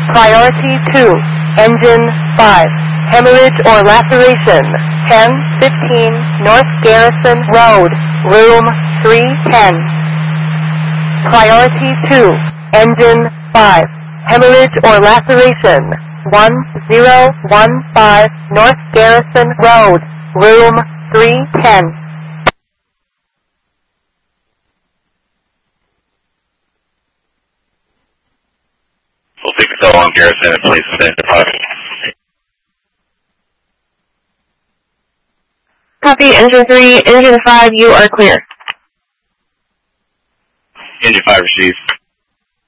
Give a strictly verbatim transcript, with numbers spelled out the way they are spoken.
Priority two, engine five, hemorrhage or laceration, ten fifteen North Garrison Road, room three ten. Priority two, engine five, hemorrhage or laceration, one zero one five North Garrison Road, room three ten. We'll take the call on Garrison and place it in the product. Copy, engine three, engine five, you are clear. Engine five received.